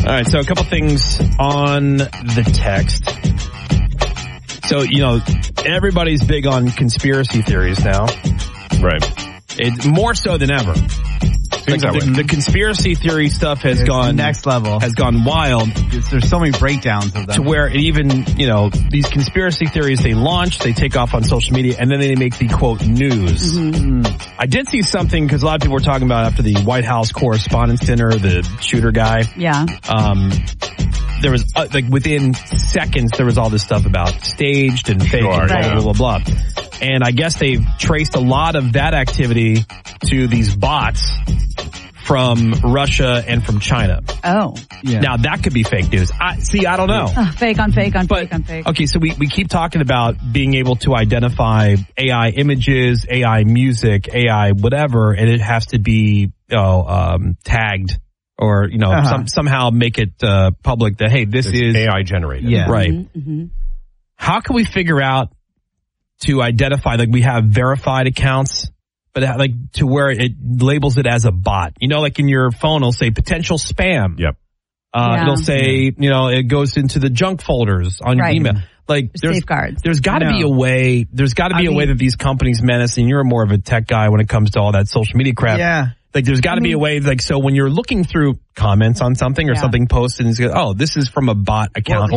right, so a couple things on the text. So, everybody's big on conspiracy theories now. Right. It's more so than ever. The conspiracy theory stuff has gone next level. Has gone wild. There's so many breakdowns of them. To where it even, these conspiracy theories, they launch, they take off on social media, and then they make the, quote, news. Mm-hmm. I did see something, because a lot of people were talking about after the White House Correspondents' Dinner, the shooter guy. Yeah. There was, within seconds, there was all this stuff about staged and fake and blah, blah, blah, blah. And I guess they've traced a lot of that activity to these bots from Russia and from China. Oh. Yeah. Now, that could be fake news. I don't know. Fake on fake on fake on fake. Okay, so we keep talking about being able to identify AI images, AI music, AI whatever, and it has to be tagged or, somehow make it public that, hey, this is AI generated. Yeah. Right. Mm-hmm. How can we figure out to identify, we have verified accounts, but to where it labels it as a bot? In your phone, it'll say potential spam. Yep. It'll say, it goes into the junk folders on your email. There's safeguards. There's got to be a way. There's got to be a way that these companies menace, and you're more of a tech guy when it comes to all that social media crap. Yeah. There's got to be a way, so when you're looking through comments on something or something posted, and it's this is from a bot account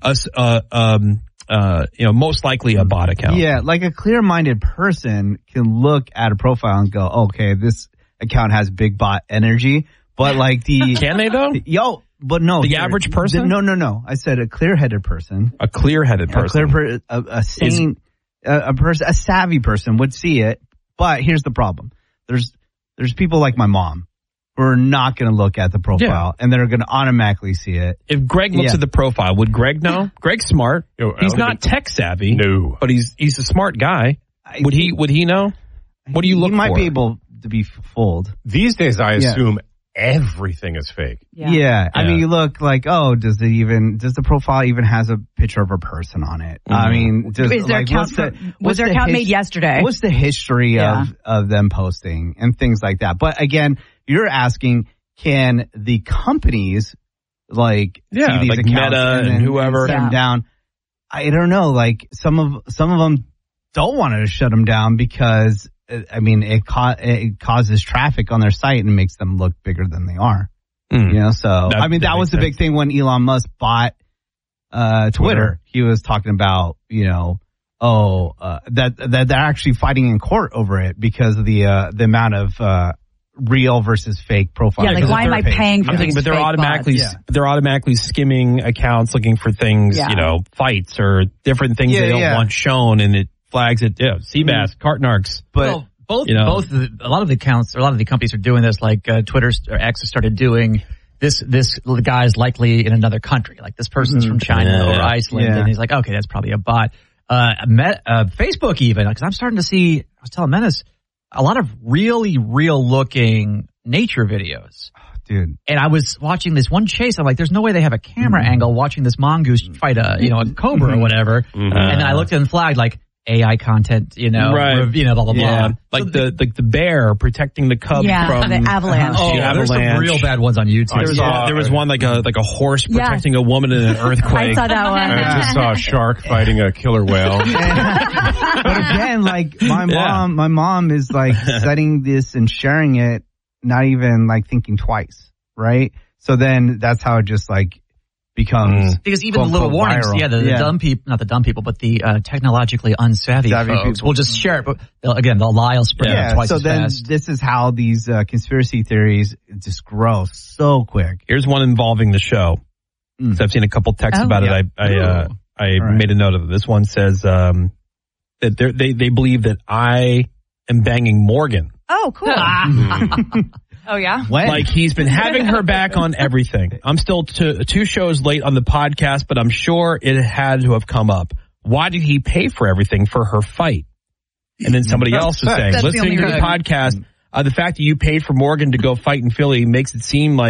most likely a bot account. Yeah, a clear-minded person can look at a profile and go, okay, this account has big bot energy, but Can they though? But no. The average person? No. I said a clear-headed person. A clear-headed person. A sane, a savvy person would see it, but here's the problem. There's people like my mom who are not going to look at the profile, and they're going to automatically see it. If Greg looks at the profile, would Greg know? Greg's smart. He's not tech savvy. No. But he's a smart guy. Would he know? What do you look for? He might be able to be fooled. These days, I assume everything is fake. Yeah. I mean, you look does the profile even has a picture of a person on it? Mm-hmm. I mean, is their account was their account made yesterday? What's the history of them posting and things like that? But again, you're asking, can the companies see these accounts Meta and whoever shut them down? I don't know. Some of them don't want to shut them down because it causes traffic on their site and makes them look bigger than they are. That was the big thing when Elon Musk bought Twitter. He was talking about that they're actually fighting in court over it because of the amount of real versus fake profiles. Yeah, why am I paying for these? But they're automatically skimming accounts looking for things, fights or different things they don't want shown, and it flags it. Yeah, Seabass, Cartnarks. But both a lot of the accounts, or a lot of the companies are doing this. Twitter or X has started doing this. This guy's likely in another country. This person's from China or Iceland, and he's okay, that's probably a bot. Facebook even, because I'm starting to see. I was telling Menace, a lot of really real looking nature videos. Dude. And I was watching this one chase. I'm there's no way they have a camera angle watching this mongoose fight a cobra or whatever. Mm-hmm. And then I looked and flagged AI content, blah, blah, blah. Yeah. The bear protecting the cub from the avalanche. There's some real bad ones on YouTube. There was one like a horse protecting a woman in an earthquake. I saw that one. I just saw a shark fighting a killer whale. But again, my mom is setting this and sharing it, not even thinking twice, right? So then that's how it just becomes because even the little warnings, the dumb people, not the dumb people, but the technologically unsavvy folks will just share it. But they'll lie, will spread twice as fast. So then this is how these conspiracy theories just grow so quick. Here's one involving the show. So I've seen a couple texts about it. I made a note of it. This one says that they believe that I am banging Morgan. Oh, cool. Oh, yeah? When? He's been having her back on everything. I'm still two shows late on the podcast, but I'm sure it had to have come up. Why did he pay for everything for her fight? And then somebody else is saying, listening to the podcast, the fact that you paid for Morgan to go fight in Philly makes it seem like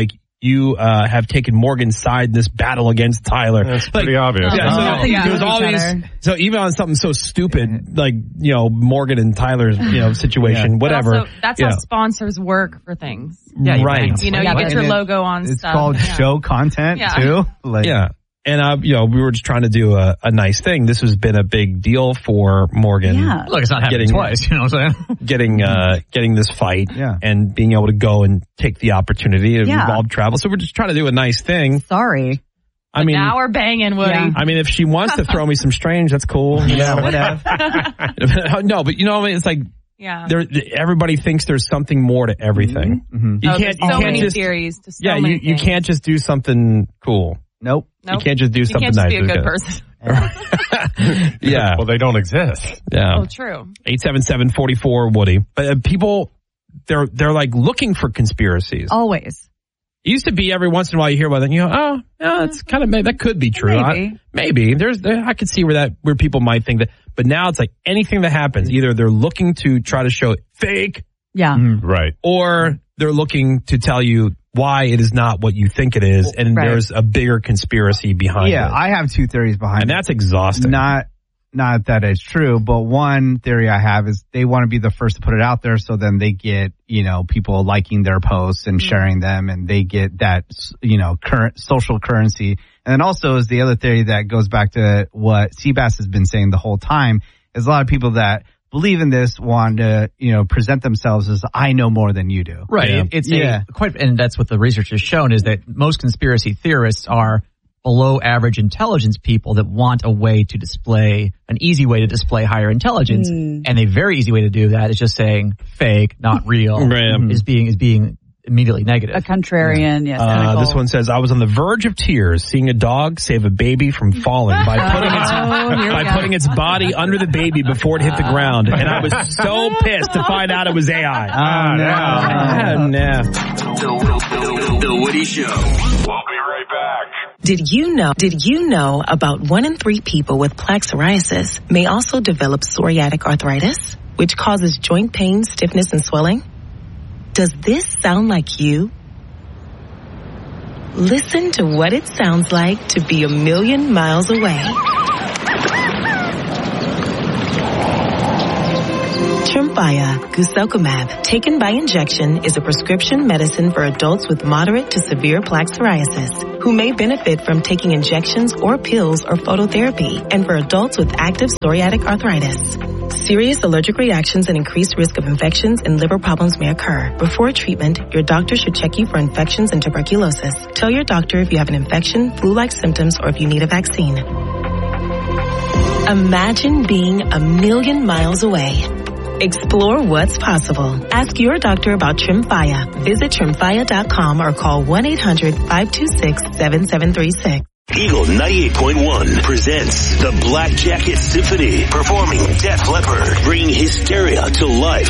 you have taken Morgan's side in this battle against Tyler. That's pretty obvious. Yeah, it was all these. So even on something so stupid like Morgan and Tyler's situation, whatever. Also, that's how sponsors work for things. Yeah, right. You get your logo on it's stuff. It's called show content too. And we were just trying to do a nice thing. This has been a big deal for Morgan. Yeah. Look, it's not happening twice, you know what I'm saying? Getting this fight and being able to go and take the opportunity to involve travel. So we're just trying to do a nice thing. Sorry. I mean, now we're banging, Woody. Yeah. I mean, if she wants to throw me some strange, that's cool. Yeah, whatever. No, but it's like, everybody thinks there's something more to everything. Mm-hmm. You can't just theories to so many you can't just do something cool. Nope. You can't just do something nice. You can't just be a good person. Yeah. Well, they don't exist. Yeah. Oh, true. 877-44-WOODY. But people, they're like looking for conspiracies. Always. It used to be every once in a while you hear about that, it's kind of, that could be true. Maybe. I could see where people might think that. But now it's like anything that happens, either they're looking to try to show it fake. Yeah. Right. Or they're looking to tell you why it is not what you think it is, and there's a bigger conspiracy behind it. Yeah, I have two theories behind it. And that's exhausting. Not that it's true, but one theory I have is they want to be the first to put it out there, so then they get, people liking their posts and sharing them, and they get that, current social currency. And then also is the other theory that goes back to what Seabass has been saying the whole time, is a lot of people that believe in this want to, present themselves as I know more than you do. Right. Yeah. And that's what the research has shown, is that most conspiracy theorists are below average intelligence people that want an easy way to display higher intelligence. And a very easy way to do that is just saying fake, not real, is being immediately negative. A contrarian, yes. This one says, I was on the verge of tears seeing a dog save a baby from falling by putting its body under the baby before it hit the ground. And I was so pissed to find out it was AI. The Woody Show. We'll be right back. Did you know about 1 in 3 people with plaque psoriasis may also develop psoriatic arthritis, which causes joint pain, stiffness, and swelling? Does this sound like you? Listen to what it sounds like to be a million miles away. Tremfya guselkumab, taken by injection, is a prescription medicine for adults with moderate to severe plaque psoriasis who may benefit from taking injections or pills or phototherapy, and for adults with active psoriatic arthritis. Serious allergic reactions and increased risk of infections and liver problems may occur. Before treatment, your doctor should check you for infections and tuberculosis. Tell your doctor if you have an infection, flu-like symptoms, or if you need a vaccine. Imagine being a million miles away. Explore what's possible. Ask your doctor about Tremfya. Visit Tremfya.com or call 1-800-526-7736. Eagle 98.1 presents the Black Jacket Symphony, performing Def Leppard, bringing hysteria to life.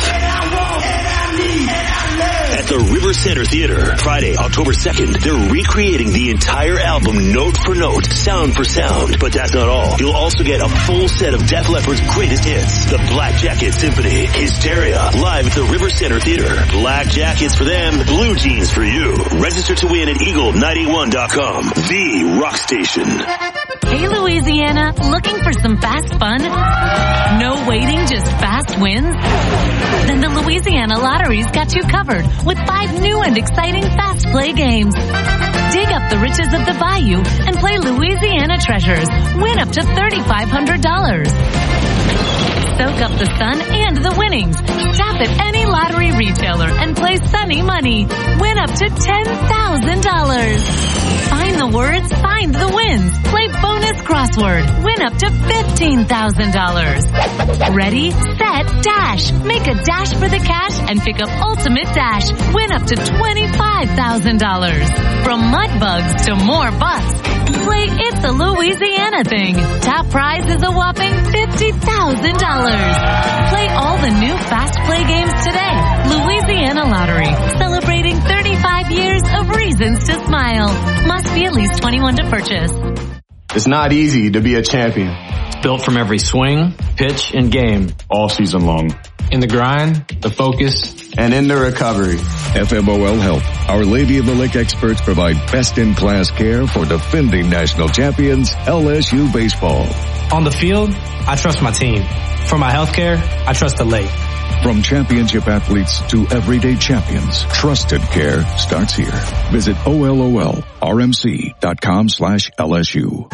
At the River Center Theater, Friday, October 2nd, they're recreating the entire album note for note, sound for sound. But that's not all. You'll also get a full set of Def Leppard's greatest hits. The Black Jacket Symphony, Hysteria, live at the River Center Theater. Black jackets for them, blue jeans for you. Register to win at Eagle91.com, the rock station. Hey, Louisiana, looking for some fast fun? No waiting, just fast wins? Then the Louisiana Lottery's got you covered with 5 new and exciting fast play games. Dig up the riches of the bayou and play Louisiana Treasures. Win up to $3,500. Soak up the sun and the winnings. Stop at any lottery retailer and play Sunny Money. Win up to $10,000. Find the words, find the wins. Play bonus crossword. Win up to $15,000. Ready, set, dash. Make a dash for the cash and pick up Ultimate Dash. Win up to $25,000. From mud bugs to more bucks. Play It's a Louisiana Thing. Top prize is a whopping $50,000. Play all the new Fast Play games today. Louisiana Lottery, celebrating 35 years of reasons to smile. Must be at least 21 to purchase. It's not easy to be a champion. It's built from every swing, pitch, and game. All season long. in the grind, the focus, and in the recovery. FMOL Health, Our Lady of the Lake experts provide best-in-class care for defending national champions LSU baseball. On the field, I trust my team. For my health care, I trust the Lake. From championship athletes to everyday champions, trusted care starts here. Visit OLOLRMC.com/LSU.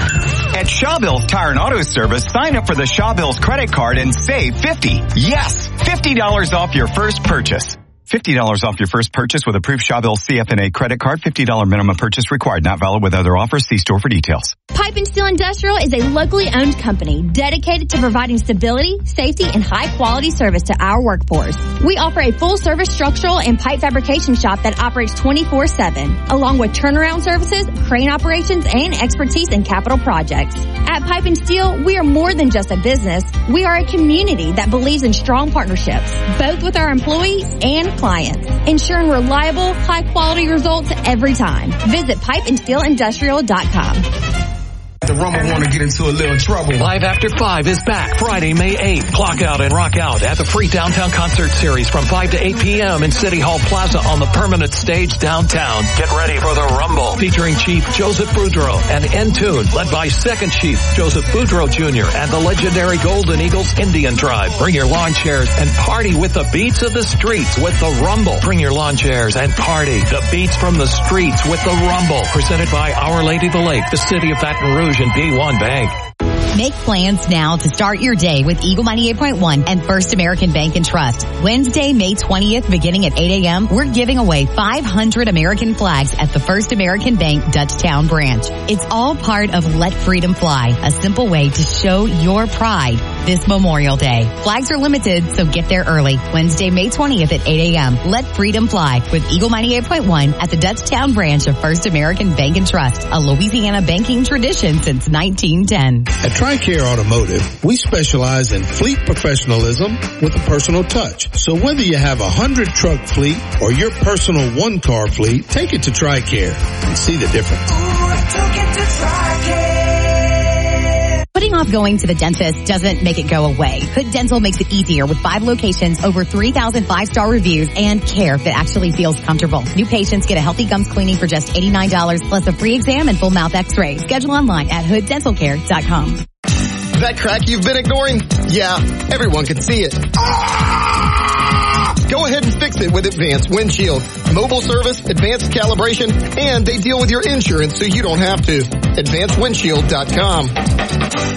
At Shawbills Tire and Auto Service, sign up for the Shawbills credit card and save $50. Yes, $50 off your first purchase. $50 off your first purchase with approved Shawbills CFNA credit card. $50 minimum purchase required. Not valid with other offers. See store for details. Pipe and Steel Industrial is a locally owned company dedicated to providing stability, safety, and high-quality service to our workforce. We offer a full-service structural and pipe fabrication shop that operates 24/7, along with turnaround services, crane operations, and expertise in capital projects. At Pipe and Steel, we are more than just a business. We are a community that believes in strong partnerships, both with our employees and clients, ensuring reliable, high-quality results every time. Visit pipeandsteelindustrial.com. The Rumble want to get into a little trouble. Live After 5 is back Friday, May 8th. Clock out and rock out at the free downtown concert series from 5 to 8 p.m. in City Hall Plaza on the permanent stage downtown. Get ready for the Rumble featuring Chief Joseph Boudreaux and N-Tune, led by Second Chief Joseph Boudreaux Jr. and the legendary Golden Eagles Indian Tribe. Bring your lawn chairs and party with the beats of the streets with the Rumble. Bring your lawn chairs and party the beats from the streets with the Rumble. Presented by Our Lady of the Lake, the City of Baton Rouge, and B1 Bank. Make plans now to start your day with Eagle 98.1 and First American Bank and Trust. Wednesday, May 20th, beginning at 8 a.m., we're giving away 500 American flags at the First American Bank Dutchtown branch. It's all part of Let Freedom Fly, a simple way to show your pride this Memorial Day. Flags are limited, so get there early. Wednesday, May 20th at 8 a.m. Let Freedom Fly with Eagle 98.1 at the Dutchtown branch of First American Bank and Trust, a Louisiana banking tradition since 1910. At TRICARE Automotive, we specialize in fleet professionalism with a personal touch. So whether you have a 100-truck fleet or your personal one-car fleet, take it to TRICARE and see the difference. Putting off going to the dentist doesn't make it go away. Hood Dental makes it easier with 5 locations, over 3,000 5-star reviews, and care that actually feels comfortable. New patients get a healthy gums cleaning for just $89 plus a free exam and full mouth x-ray. Schedule online at hooddentalcare.com. That crack you've been ignoring? Yeah, everyone can see it. Go ahead and fix it with Advanced Windshield. Mobile service, advanced calibration, and they deal with your insurance so you don't have to. AdvancedWindshield.com.